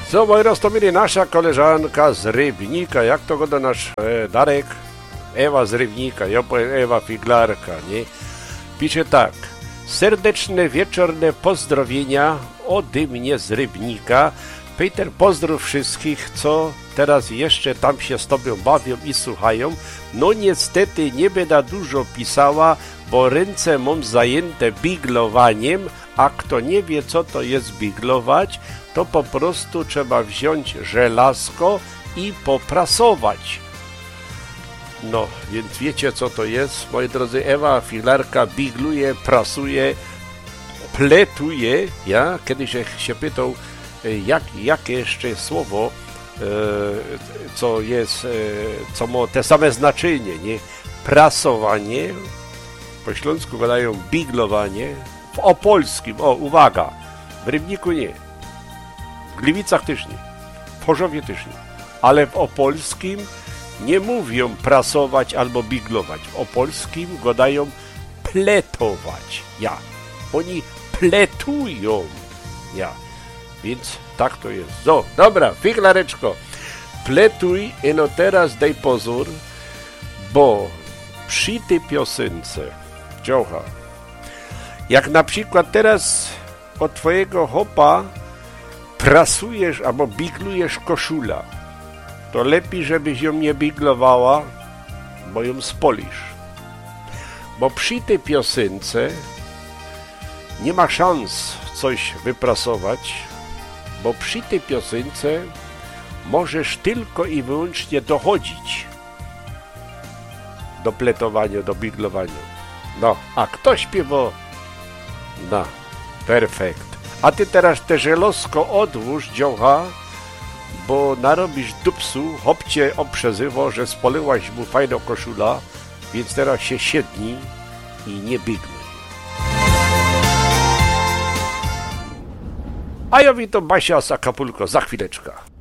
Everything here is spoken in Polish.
Co, moi roztomili, nasza koleżanka z Rybnika, jak to go do nasz Darek? Ewa z Rybnika, ja powiem Ewa Figlarka, nie? Pisze tak: serdeczne wieczorne pozdrowienia ode mnie z Rybnika. Peter, pozdrów wszystkich, co teraz jeszcze tam się z tobą bawią i słuchają. No niestety nie będę dużo pisała, bo ręce mam zajęte biglowaniem, a kto nie wie, co to jest biglować, to po prostu trzeba wziąć żelazko i poprasować. No, więc wiecie, co to jest, moi drodzy. Ewa Filarka bigluje, prasuje, pletuje. Ja kiedyś się pytał, jakie jeszcze słowo, co jest, co ma te same znaczenie, nie? Prasowanie, po śląsku gadają biglowanie, w opolskim, uwaga, w Rybniku nie, w Gliwicach też nie, w Chorzowie też nie, ale w opolskim nie mówią prasować albo biglować, w opolskim gadają pletować, ja, oni pletują, ja. Więc tak to jest. No, dobra, Figlareczko, pletuj i no teraz daj pozór, bo przy tej piosence, dziocha, jak na przykład teraz od twojego hopa prasujesz albo biglujesz koszula, to lepiej, żebyś ją nie biglowała, bo ją spolisz. Bo przy tej piosence nie ma szans coś wyprasować, bo przy tej piosence możesz tylko i wyłącznie dochodzić do pletowania, do biglowania. No, a kto śpiewa? No, perfekt. A ty teraz te żelazko odłóż, dziocha, bo narobisz dupsu, hop cię oprzezywo, że spoliłaś mu fajną koszula, więc teraz się siednij i nie bigluj. A ja witam Basia z Acapulco za chwileczkę.